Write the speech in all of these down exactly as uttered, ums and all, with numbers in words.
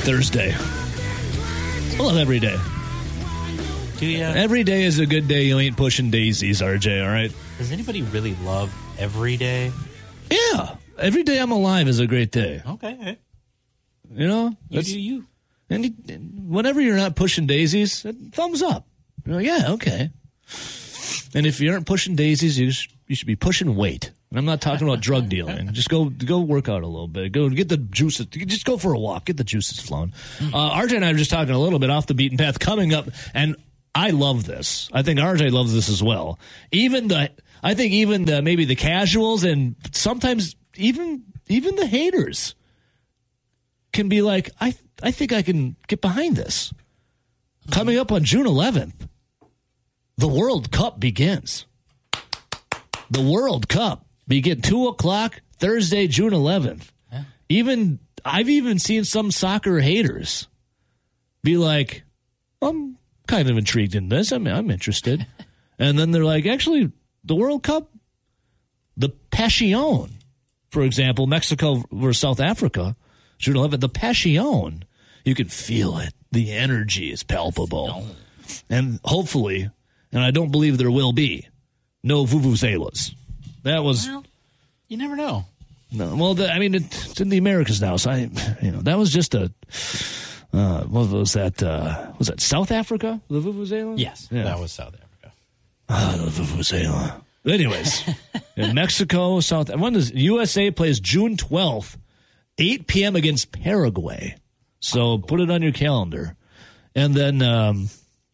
Thursday. I love every day. Do you? Every day is a good day. You ain't pushing daisies, R J, all right? Does anybody really love every day? Yeah. Every day I'm alive is a great day. Okay. You know? You do you. And you, whenever you're not pushing daisies, thumbs up. You're like, yeah, okay. And if you aren't pushing daisies, you should, you should be pushing weight. And I'm not talking about drug dealing. Just go go work out a little bit. Go get the juices. Just go for a walk. Get the juices flowing. Uh, R J and I were just talking a little bit off the beaten path coming up, and I love this. I think R J loves this as well. Even the, I think even the maybe the casuals and sometimes even even the haters can be like, I I think I can get behind this. Coming up on June eleventh, the World Cup begins. The World Cup begin two o'clock Thursday, June eleventh. Yeah. Even I've even seen some soccer haters be like, I'm kind of intrigued in this. I'm I'm interested. And then they're like, actually, the World Cup, the Passion, for example, Mexico versus South Africa, June eleventh, the Passion, you can feel it. The energy is palpable. And hopefully, and I don't believe there will be, no vuvuzelas. That was... Well, you never know. No, well, the, I mean, it, it's in the Americas now, so I, you know, that was just a... Uh, what was that? Uh, was that South Africa? The vuvuzela? Yes, yeah. That was South Africa. Ah, the vuvuzela. Anyways, in Mexico, South... When does U S A plays June twelfth, eight p.m. against Paraguay. So put it on your calendar. And then um,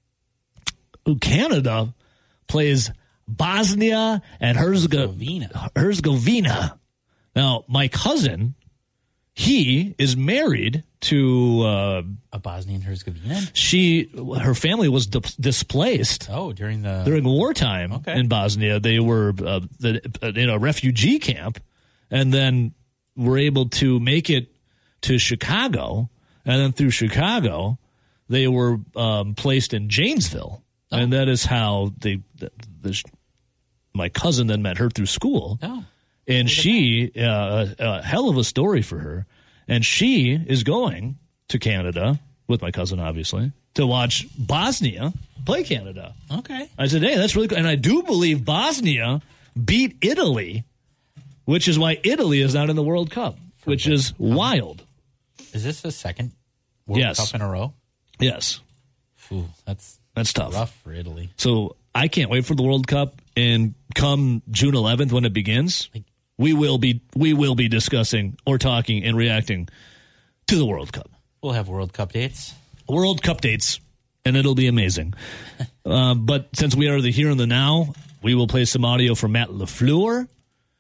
Canada plays Bosnia and Herzegovina. Herzegovina. Now, my cousin, he is married to uh, a Bosnian Herzegovina. She, her family was di- displaced. Oh, during the during wartime okay. in Bosnia. They were uh, the, in a refugee camp, and then were able to make it to Chicago, and then through Chicago, they were um, placed in Janesville, oh. and that is how they. The, the, my cousin then met her through school, oh. and she uh, a hell of a story for her. And she is going to Canada with my cousin, obviously, to watch Bosnia play Canada. Okay. I said, hey, that's really cool. And I do believe Bosnia beat Italy, which is why Italy is not in the World Cup, for which is um, wild. Is this the second World yes. Cup in a row? Yes. Ooh, that's that's tough. Rough for Italy. So I can't wait for the World Cup. And come June eleventh when it begins, like, We will be we will be discussing or talking and reacting to the World Cup. We'll have World Cup dates. World Cup dates, and it'll be amazing. uh, but since we are the here and the now, we will play some audio from Matt LaFleur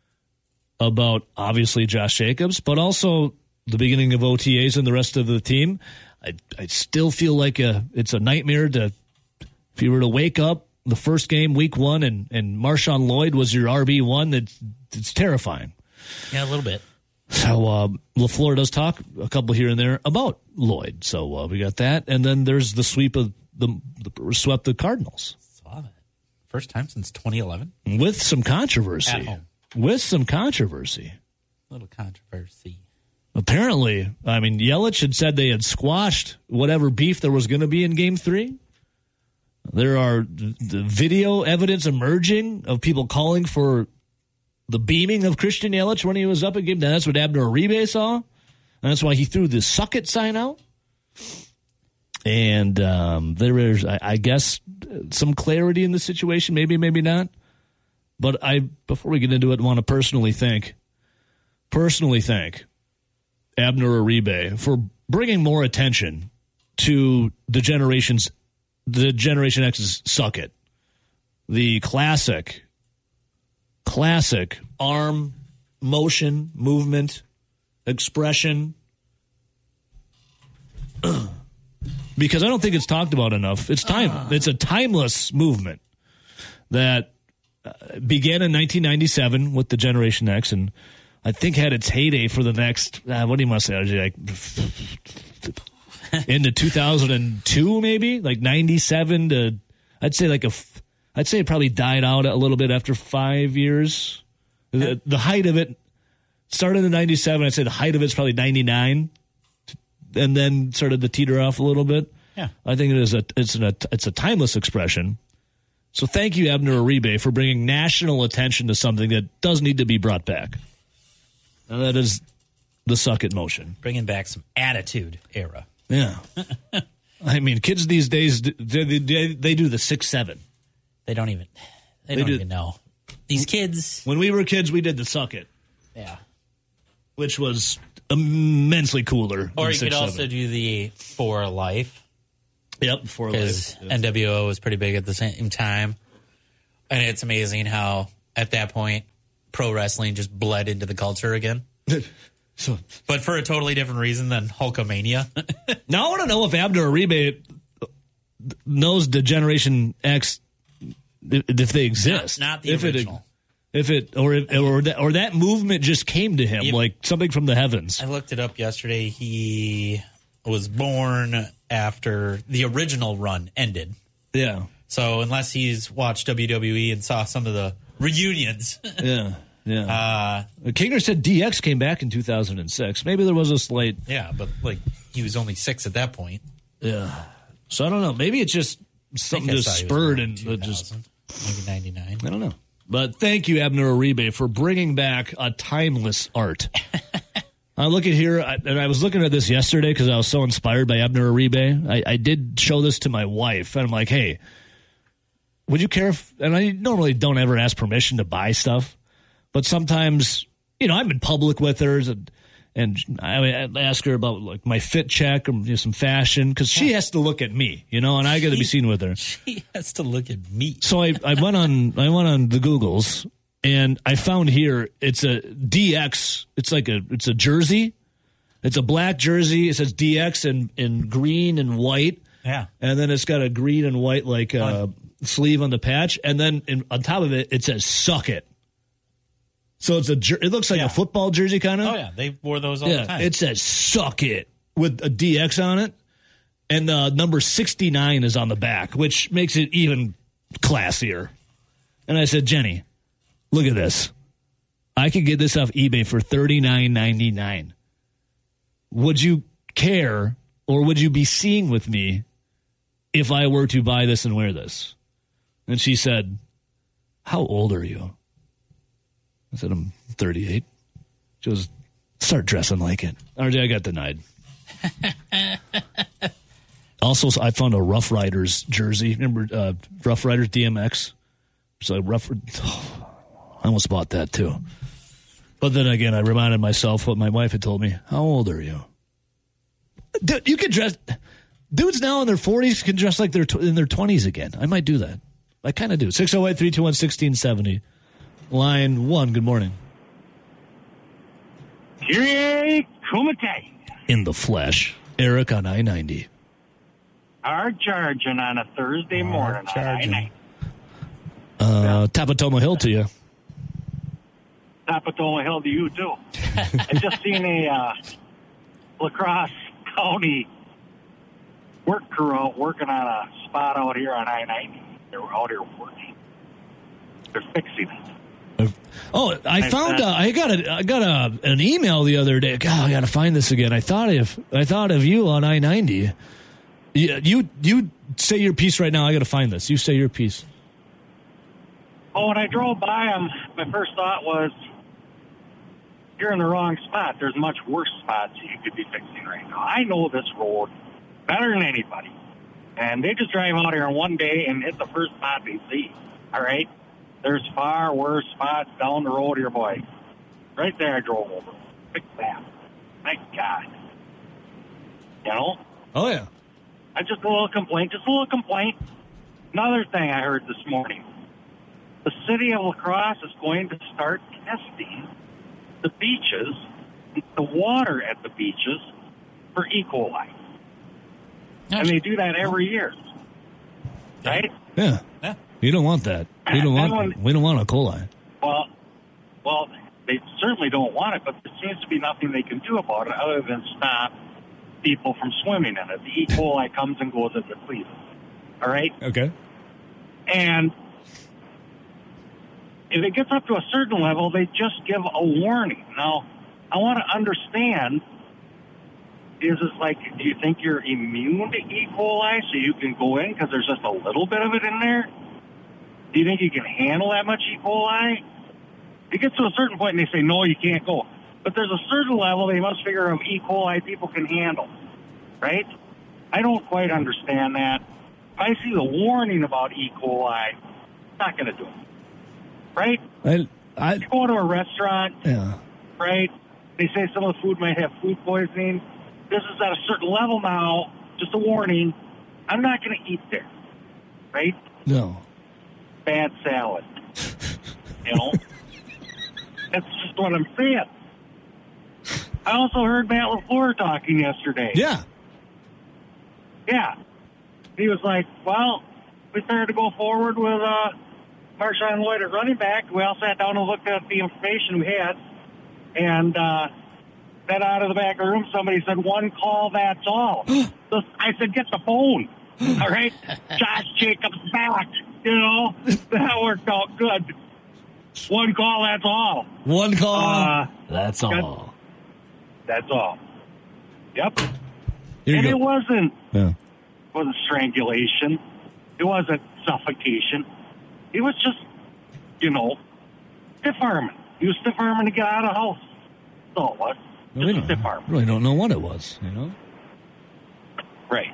about, obviously, Josh Jacobs, but also the beginning of O T As and the rest of the team. I, I still feel like a, it's a nightmare to, if you were to wake up the first game, week one, and, and Marshawn Lloyd was your R B one, it's, it's terrifying. Yeah, a little bit. So uh, LaFleur does talk a couple here and there about Lloyd. So uh, we got that. And then there's the sweep of the, the swept the Cardinals. Saw that. First time since twenty eleven. With some controversy. At home. With some controversy. Little controversy. Apparently, I mean, Yelich had said they had squashed whatever beef there was going to be in game three. There are the video evidence emerging of people calling for the beaming of Christian Yelich when he was up at game. That's what Abner Uribe saw. And that's why he threw the suck it sign out. And um, there is, I, I guess, some clarity in the situation. Maybe, maybe not. But I, before we get into it, want to personally thank, personally thank Abner Uribe for bringing more attention to the generations The Generation X's Suck It. The classic, classic arm, motion, movement, expression. Because I don't think it's talked about enough. It's time. Uh. It's a timeless movement that uh, began in nineteen ninety-seven with the Generation X, and I think had its heyday for the next, uh, what do you want to say, R J? Like, into two thousand two, maybe like ninety-seven to, I'd say like a, I'd say it probably died out a little bit after five years. The, the height of it started in ninety-seven. I'd say the height of it's probably ninety-nine and then started to teeter off a little bit. Yeah. I think it is a it's an it's a timeless expression. So thank you, Abner Uribe, for bringing national attention to something that does need to be brought back. And that is the suck it motion. Bringing back some attitude era. Yeah. I mean, kids these days, they, they, they do the six seven. They don't even, they, They don't do- even know. These kids. When we were kids, we did the suck it, Yeah. which was immensely cooler. Or than you could six also seven. do the For Life. Yep, for Because life. N W O was pretty big at the same time. And it's amazing how, at that point, pro wrestling just bled into the culture again. So But for a totally different reason than Hulkamania. now I want to know if Abner Uribe knows the Generation X, if they exist. Not, not the if original. It, if it or if, or that or that movement just came to him If- like something from the heavens. I looked it up yesterday. He was born after the original run ended. Yeah, So unless he's watched W W E and saw some of the reunions, yeah, yeah. uh, Kinger said D X came back in two thousand six. Maybe there was a slight. yeah, but like he was only six at that point. Yeah. So I don't know. Maybe it's just I something think I just saw he was spurred born in and uh, just. two thousand, maybe ninety-nine. I don't know. But thank you, Abner Uribe, for bringing back a timeless art. I look at here, I, and I was looking at this yesterday because I was so inspired by Abner Uribe. I, I did show this to my wife, and I'm like, hey, would you care if, and I normally don't ever ask permission to buy stuff, but sometimes, you know, I'm in public with her, and, and I, I ask her about like my fit check or you know, some fashion, because she has to look at me, you know, and I got to be seen with her. He has to look at me. So I, I went on I went on the Googles and I found here it's a D X. It's like a it's a jersey. It's a black jersey. It says D X in, in green and white. Yeah. And then it's got a green and white like uh, sleeve on the patch. And then in, on top of it, it says "suck it." So it's a jer- it looks like Yeah. a football jersey kind of. Oh yeah, they wore those all Yeah, the time. it says "suck it" with a D X on it, and uh, number sixty-nine is on the back, which makes it even classier. And I said, Jenny, look at this. I could get this off eBay for thirty-nine ninety-nine. Would you care, or would you be seeing with me if I were to buy this and wear this? And she said, how old are you? I said, I'm thirty-eight. She goes, start dressing like it. R J, I got denied. Also, I found a Rough Riders jersey. Remember uh, Rough Riders D M X? So Rough, oh, I almost bought that too. But then again, I reminded myself what my wife had told me. How old are you? Dude, you can dress. Dudes now in their forties can dress like they're tw- in their twenties again. I might do that. I kind of do. six oh eight, three two one, one six seven oh. Line one, good morning. Kyrie Kumite. In the flesh. Eric on I ninety. Are charging on a Thursday morning. on charging. I ninety. Uh, Tapatoma Hill to you. Tapatoma Hill to you, too. I just seen a uh, La Crosse County work crew out working on a spot out here on I ninety. They were out here working. They're fixing it. Oh, I Nice found. set. Uh, I got a. I got a an email the other day. God, I got to find this again. I thought of. I thought of you on I ninety. You, you you say your piece right now. I got to find this. You say your piece. Oh, when I drove by them, my first thought was, you're in the wrong spot. There's much worse spots you could be fixing right now. I know this road better than anybody. And they just drive out here in one day and hit the first spot they see. All right? There's far worse spots down the road here, boy. Right there I drove over. Fix that. My God. You know? Oh yeah. I just a little complaint, just a little complaint. Another thing I heard this morning. The city of La Crosse is going to start testing the beaches, the water at the beaches, for E. coli. And they do that every year. Right? Yeah. Yeah. You don't want that. We don't And want. when- We don't want a coli. Well, well, they certainly don't want it, but there seems to be nothing they can do about it other than stop people from swimming in it. The E. coli comes and goes as it pleases. All right? Okay. And if it gets up to a certain level, they just give a warning. Now, I want to understand is it's like, do you think you're immune to E. coli so you can go in because there's just a little bit of it in there? Do you think you can handle that much E. coli? It gets to a certain point and they say, no, you can't go. But there's a certain level they must figure of E. coli people can handle, right? I don't quite understand that. If I see the warning about E. coli, I'm not going to do it, right? I, I, You go to a restaurant, yeah. right? They say some of the food might have food poisoning. This is at a certain level now, just a warning. I'm not going to eat there, right? No. Bad salad, you know? That's just what I'm saying. I also heard Matt LaFleur talking yesterday. Yeah. Yeah. He was like, well, we started to go forward with uh, Marshawn Lloyd at running back. We all sat down and looked at the information we had. And uh, then out of the back room, somebody said, one call, that's all. So I said, get the phone. All right? Josh Jacobs back. You know? That worked out good. One call, that's all. One call, Uh, that's all. That's all. Yep. Here you and go. it wasn't Yeah. wasn't strangulation. It wasn't suffocation. It was just, you know, stiff arming. He was stiff arming to get out of the house. That's all it was. We Just don't- stiff arming. really don't know what it was, you know? Right.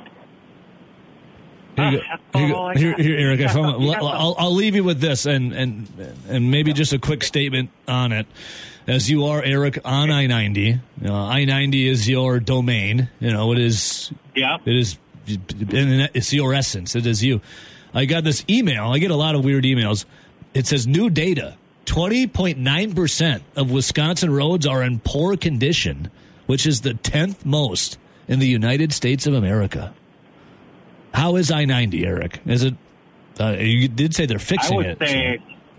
Here you Ah, go. that's Here, you all go. I here, got. here, Eric. I You got found, something. You got I'll, I'll leave you with this, and and and maybe just a quick statement on it. As you are, Eric, on I ninety. You know, I ninety is your domain. You know, it is. Yeah. It is. It's your essence. It is you. I got this email. I get a lot of weird emails. It says new data: twenty point nine percent of Wisconsin roads are in poor condition, which is the tenth most in the United States of America. How is I ninety, Eric? Is it? Uh, you did say they're fixing I would it. say,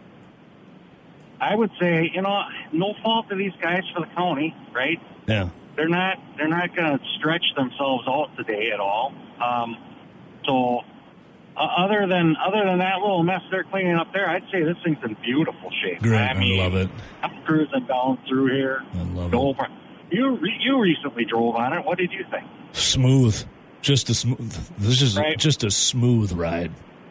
I would say, you know, no fault to these guys for the county, right? so. Yeah. They're not. They're not going to stretch themselves out today at all. Um, so, uh, other than other than that little mess they're cleaning up there, I'd say this thing's in beautiful shape. Great. I mean, I love it. I'm cruising down through here. I love No it. pro- You re- you recently drove on it. What did you think? Smooth. Just a smooth. This is Right. just a smooth ride.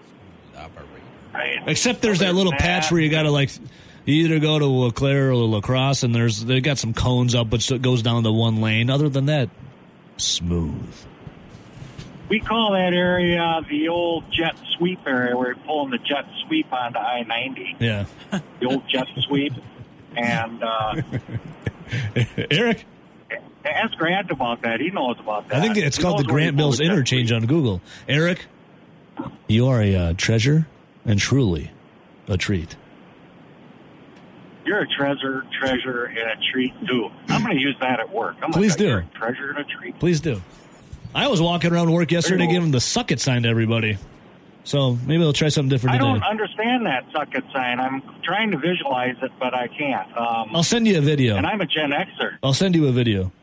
Right. Except there's that little patch where you got to like. You either go to Eau Claire or La Crosse, and there's they got some cones up, which goes down to one lane. Other than that, smooth. We call that area the old jet sweep area, where you're pulling the jet sweep onto I ninety. Yeah. The old jet sweep. And uh, Eric, ask Grant about that. He knows about that. I think it's He called the knows where you Grant pull Bills the jet interchange sweep. on Google. Eric, you are a uh, treasure and truly a treat. You're a treasure, treasure, and a treat, too. I'm going to use that at work. I'm Please gonna say do. You're a treasure and a treat. Please do. I was walking around work yesterday Very well. giving the suck it sign to everybody. So maybe they'll try something different I today. don't understand that suck it sign. I'm trying to visualize it, but I can't. Um, I'll send you a video. and I'm a Gen Xer. I'll send you a video.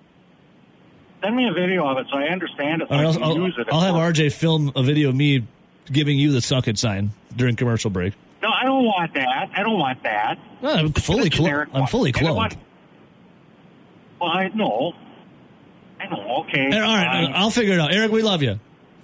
Send me a video of it so I understand it, so All right, I I'll, can I'll, use it. at I'll have work. R J film a video of me giving you the suck it sign during commercial break. No, I don't want that. I don't want that. No, I'm fully It's a clothed. generic I'm one. fully And I clothed. want- Well, I know. I know. Okay. All right, fine. I'll figure it out. Eric, we love you.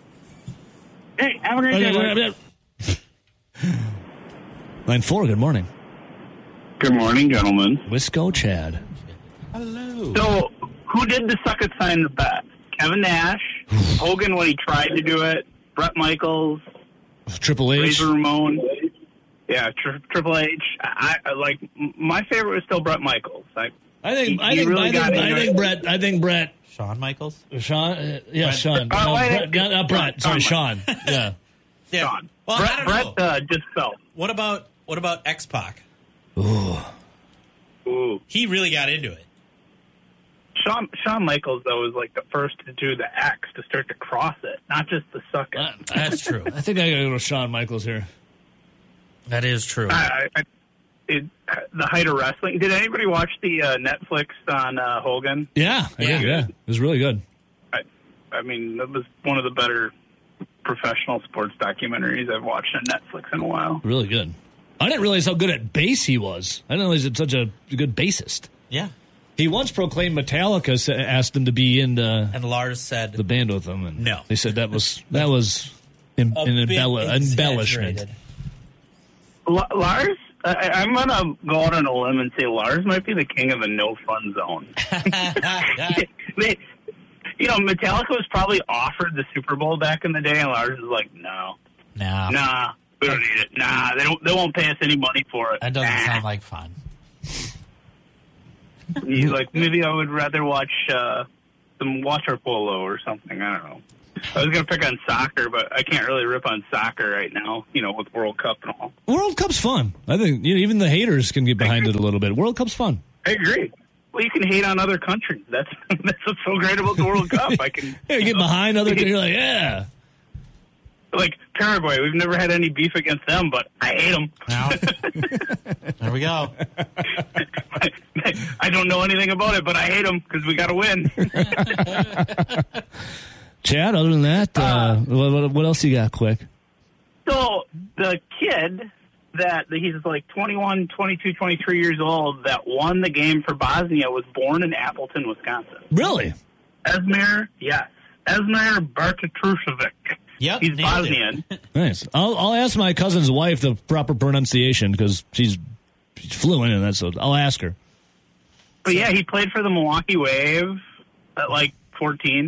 Hey, have a great day. bud. Line four, good morning. Good morning, gentlemen. Wisco Chad. Hello. So, who did the suck it sign the best? Kevin Nash, Hogan when he tried to do it, Brett Michaels, Triple H. Razor Ramon. Yeah, tri- Triple H. I, I like m- my favorite was still Brett Michaels. I, I think He- I he think really I got think, I into think it. Brett I think Brett Shawn Michaels? Sean uh, yeah Brett- Sean Oh, no, wait, Brett, not, not Brett sorry Sean yeah Yeah. Shawn. Well, Brett, I don't Brett know. uh, just felt. What about what about X-Pac? Ooh. Ooh. He really got into it. Shawn, Shawn Michaels, though, was like the first to do the X to start to cross it, not just the suck it. Uh, That's true. I think I gotta go to Shawn Michaels here. That is true. I, I, it, the height of wrestling. Did anybody watch the uh, Netflix on uh, Hogan? Yeah I Yeah. did, yeah it was really good. I, I mean, that was one of the better professional sports documentaries I've watched on Netflix in a while. Really good. I didn't realize how good at bass he was. I didn't realize he's such a good bassist. Yeah. He once proclaimed Metallica sa- asked him to be in the, And Lars said, the band with him. And No. They said that was that was em- a an bit embell- embellishment. exaggerated. L- Lars, I- I'm gonna go out on a limb and say Lars might be the king of the no fun zone. they, you know, Metallica was probably offered the Super Bowl back in the day, and Lars is like, no, No. nah, we don't need it. Nah, they don't. They won't pay us any money for it. That doesn't nah. sound like fun. He's like, maybe I would rather watch uh, some water polo or something. I don't know. I was gonna pick on soccer, but I can't really rip on soccer right now. You know, with World Cup and all. World Cup's fun. I think you know, even the haters can get behind it a little bit. World Cup's fun. I agree. Well, you can hate on other countries. That's that's what's so great about the World Cup. I can Yeah, you get behind other. You're like, yeah. like Paraguay. We've never had any beef against them, but I hate them. Now, there we go. I don't know anything about it, but I hate them because we got to win. Chad, other than that, uh, Uh, what, what- what else you got, quick? So the kid that he's like twenty-one, twenty-two, twenty-three years old that won the game for Bosnia was born in Appleton, Wisconsin. Really? Esmir, yes. Esmir Bartotrushevic. Yep, He's nailed Bosnian. it. Nice. I'll, I'll ask my cousin's wife the proper pronunciation because she's, she's fluent in that, so I'll ask her. But yeah, he played for the Milwaukee Wave at like fourteen.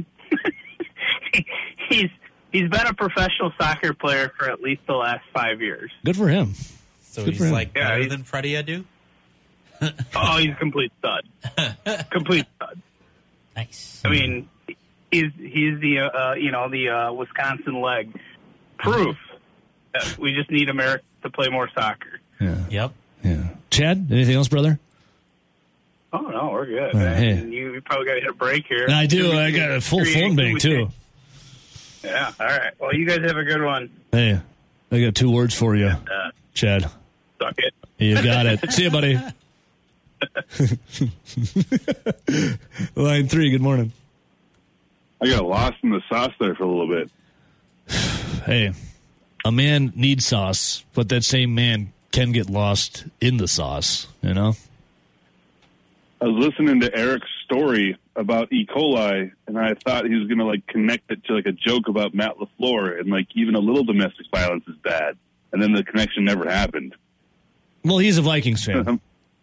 he's he's been a professional soccer player for at least the last five years. Good for him. So Good for he's him. like Yeah, better he's- than Freddie Adu? Oh, he's a complete stud. Complete stud. Nice. I mean, he's he's the uh, uh, you know the uh, Wisconsin leg. Proof that we just need America to play more soccer. Yeah. Yep. Yeah. Chad, anything else, brother? Oh no, we're good. All right, man. hey. You, you probably got to hit a break here. I do. Two I weeks- got a full three phone weeks, bank, we too. take- Yeah. All right. Well, you guys have a good one. Hey, I got two words for you, Uh, Chad. suck it. You got it. See you, buddy. Line three, good morning. I got lost in the sauce there for a little bit. Hey, a man needs sauce, but that same man can get lost in the sauce, you know? I was listening to Eric's story about E. coli, and I thought he was going to like connect it to like a joke about Matt LaFleur, and like even a little domestic violence is bad, and then the connection never happened. Well, he's a Vikings fan.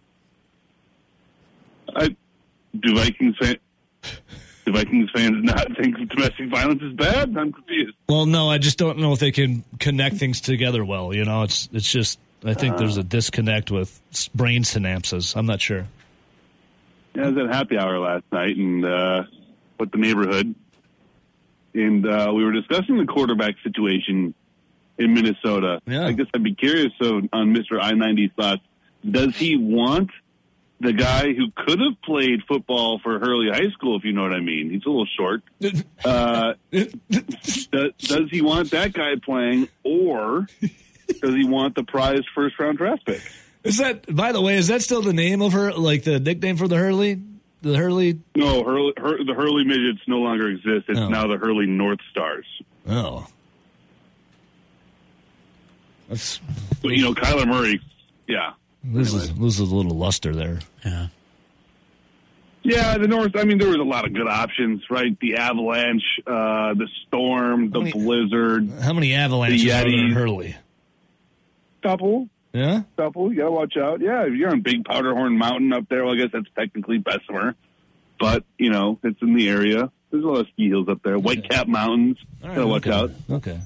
I do Vikings fan. Do Vikings fans not think domestic violence is bad? I'm confused. Well, no, I just don't know if they can connect things together well. You know, it's it's just I think there's a disconnect with s- brain synapses. I'm not sure. Yeah, I was at happy hour last night and uh, with the neighborhood, and uh, we were discussing the quarterback situation in Minnesota. Yeah. I guess I'd be curious so, on Mister I ninety thoughts. Does he want the guy who could have played football for Hurley High School, if you know what I mean? He's a little short. Uh, does, does he want that guy playing, or does he want the prized first-round draft pick? Is that, by the way, is that still the name of her, like the nickname for the Hurley? The Hurley? No, Hurley, Hur, the Hurley Midgets no longer exist. It's Oh. now the Hurley North Stars. Oh. That's, But, you know, Kyler Murray, yeah. loses, loses a little luster there. Yeah. Yeah, the North, I mean, there was a lot of good options, right? The Avalanche, uh, the Storm, the How many- Blizzard, How many avalanches The are there in Yetis. Hurley? couple, Yeah? couple. You got to watch out. Yeah, if you're on Big Powderhorn Mountain up there, well, I guess that's technically Bessemer. But, you know, it's in the area. There's a lot of ski hills up there. White Cap Mountains. All right, Got to watch okay. out. Okay.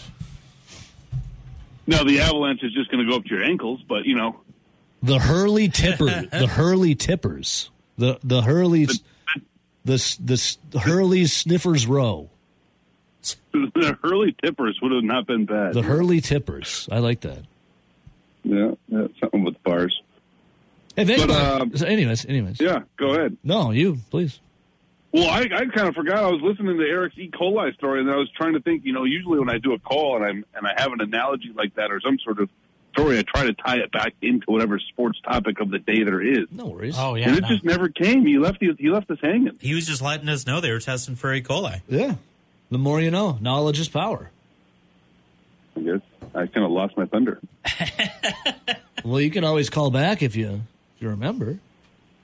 Now, the Avalanche is just going to go up to your ankles, but, you know, The Hurley Tipper, the Hurley Tippers, the the Hurley, the s- the s- Hurley Sniffers Row, the Hurley Tippers would have not been bad. the Hurley Tippers. I like that. Yeah, yeah, something with bars. If anybody, um, so anyways, anyways. Yeah, go ahead. No, you please. Well, I, I kind of forgot. I was listening to Eric's E. coli story, and I was trying to think. You know, usually when I do a call and I'm and I have an analogy like that or some sort of story, I try to tie it back into whatever sports topic of the day there is. No worries. Oh, yeah. and it no. just never came. He left. He left us hanging. He was just letting us know they were testing for E. coli. Yeah. The more you know. Knowledge is power. I guess I kind of lost my thunder. Well, you can always call back if you if you remember.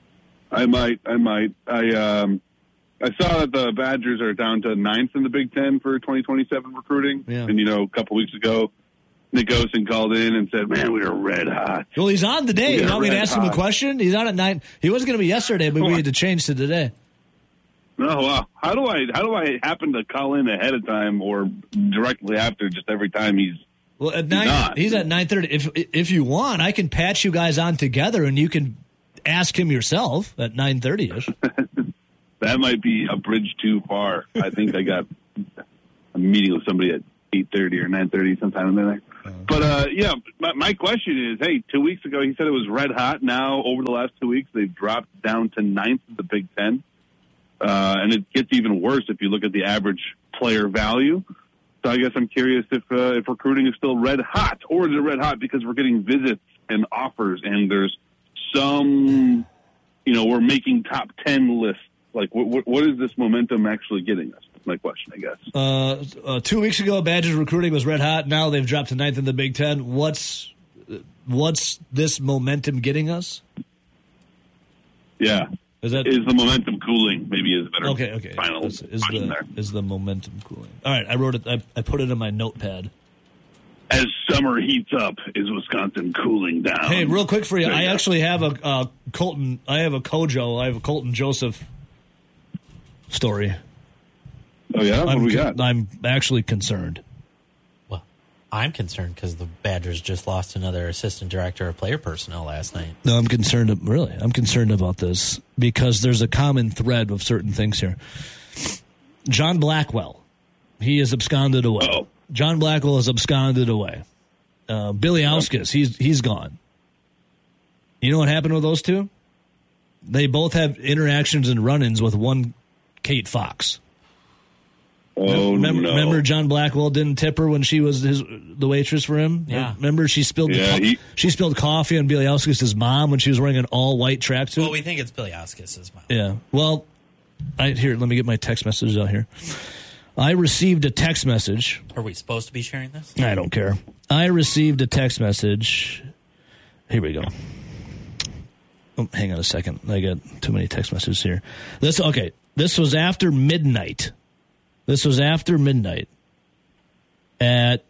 I might. I might. I um, I saw that the Badgers are down to ninth in the Big Ten for twenty twenty-seven recruiting. Yeah. And, you know, a couple weeks ago, Nick Osen called in and said, man, we were red hot. Well, he's on today. We You are want me to red ask him a hot. question? He's on at nine. He wasn't going to be yesterday, but we had to change to today. No, wow. How do I how do I happen to call in ahead of time or directly after just every time he's Well, at nine, not. he's at nine thirty. If if you want, I can patch you guys on together, and you can ask him yourself at nine thirty ish. that might be a bridge too far. I think I got a meeting with somebody at eight thirty or nine thirty sometime in there. Uh-huh. But, uh, yeah, my, my question is, hey, two weeks ago he said it was red hot. Now, over the last two weeks, they've dropped down to ninth in the Big Ten. Uh, and it gets even worse if you look at the average player value. So I guess I'm curious if uh, if recruiting is still red hot, or is it red hot because we're getting visits and offers, and there's some, you know, we're making top ten lists. Like, what, what is this momentum actually getting us? That's my question, I guess. Uh, uh, two weeks ago, Badgers recruiting was red hot. Now they've dropped to ninth in the Big Ten. What's what's this momentum getting us? Yeah. Is that is the momentum cooling? Maybe is a better. Okay, okay. Final is, is question the there. is the momentum cooling? All right, I wrote it. I, I put it in my notepad. As summer heats up, is Wisconsin cooling down? Hey, real quick for you, There I you go. actually have a uh, Colton. I have a Kojo. I have a Colton Joseph story. Oh yeah, what I'm do we con- got? I'm actually concerned. Well, I'm concerned because the Badgers just lost another assistant director of player personnel last night. No, I'm concerned. Really, I'm concerned about this because there's a common thread of certain things here. John Blackwell, he is absconded away. Uh-oh. John Blackwell is absconded away. Uh, Billy Auskis, he's he's gone. You know what happened with those two? They both have interactions and run-ins with one Kate Fox. Oh remember, no! remember John Blackwell didn't tip her when she was his the waitress for him? Yeah. Remember she spilled Yeah, the co- he- she spilled coffee on Billy Auskis' mom when she was wearing an all white tracksuit. Well, we think it's Billy Auskis' mom. Yeah. Well, I here, let me get my text messages out here. I received a text message. Are we supposed to be sharing this? I don't care. I received a text message. Here we go. Oh, hang on a second. I got too many text messages here. This okay. This was after midnight. This was after midnight. At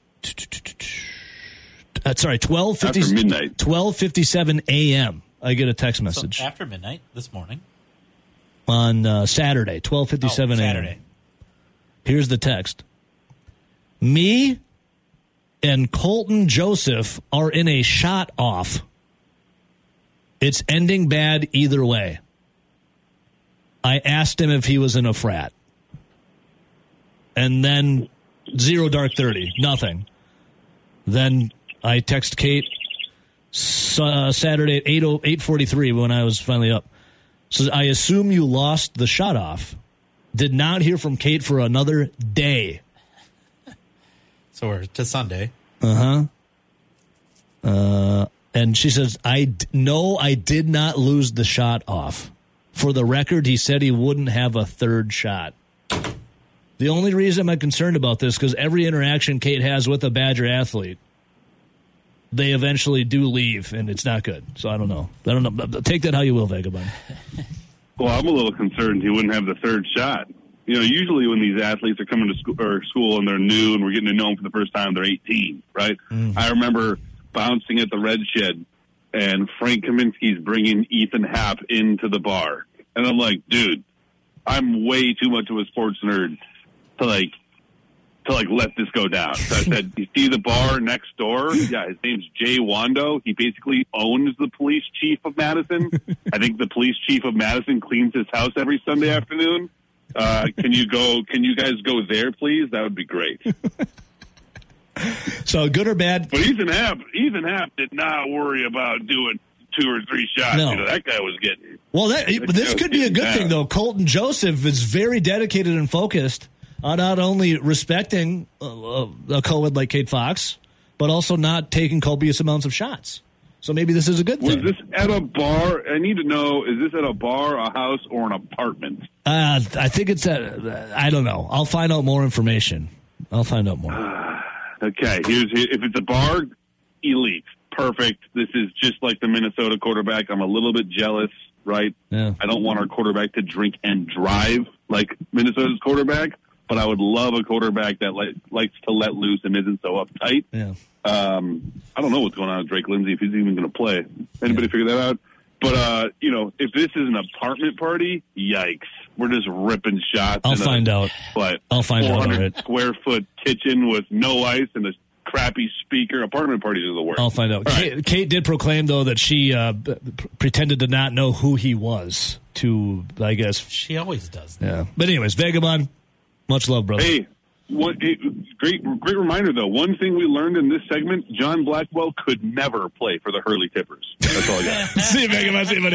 uh, sorry, twelve fifty. After midnight. Twelve fifty-seven a.m. I get a text message So after midnight this morning. on uh, Saturday, twelve fifty-seven Oh, a.m. Saturday. Here's the text. Me and Colton Joseph are in a shot off. It's ending bad either way. I asked him if he was in a frat. And then zero dark thirty, nothing. Then I text Kate uh, Saturday at eight forty-three when I was finally up. Says, I assume you lost the shot off. Did not hear from Kate for another day. So we're to Sunday. Uh-huh. Uh And she says, I d- no, I did not lose the shot off. For the record, he said he wouldn't have a third shot. The only reason I'm concerned about this, because every interaction Kate has with a Badger athlete, they eventually do leave, and it's not good. So I don't know. I don't know. Take that how you will, Vagabond. Well, I'm a little concerned he wouldn't have the third shot. You know, usually when these athletes are coming to school, or school and they're new and we're getting to know them for the first time, they're eighteen, right? Mm. I remember bouncing at the Red Shed, and Frank Kaminsky's bringing Ethan Happ into the bar. And I'm like, dude, I'm way too much of a sports nerd to, like, to, like, let this go down. So I said, you see the bar next door? Yeah, his name's Jay Wando. He basically owns the police chief of Madison. I think the police chief of Madison cleans his house every Sunday afternoon. Uh, can you go, can you guys go there, please? That would be great. So good or bad? But Ethan Happ, Ethan Happ did not worry about doing two or three shots. No. You know, that guy was getting. Well, that, but this could be a good Yeah. thing, though. Colton Joseph is very dedicated and focused on not only respecting uh, a co-ed like Kate Fox, but also not taking copious amounts of shots. So maybe this is a good Was thing. this at a bar? I need to know, is this at a bar, a house, or an apartment? Uh, I think it's a, I don't know. I'll find out more information. I'll find out more. Okay, here's if it's a bar, elite, perfect. This is just like the Minnesota quarterback. I'm a little bit jealous. right? Yeah. I don't want our quarterback to drink and drive like Minnesota's quarterback, but I would love a quarterback that li- likes to let loose and isn't so uptight. Yeah. Um, I don't know what's going on with Drake Lindsay, if he's even going to play. Anybody figure that out? But, uh, you know, if this is an apartment party, yikes. We're just ripping shots. I'll in find a, out. What, I'll find out. four hundred Right. square foot kitchen with no ice and a crappy speaker. Apartment parties are the worst. I'll find out. Kate, Right. Kate did proclaim, though, that she uh, p- pretended to not know who he was to, I guess. She always does that. Yeah. But anyways, Vagabond, much love, brother. Hey, what, hey, great, great reminder, though. One thing we learned in this segment, John Blackwell could never play for the Hurley Tippers. That's all I got. See you, Vagabond. See you, buddy.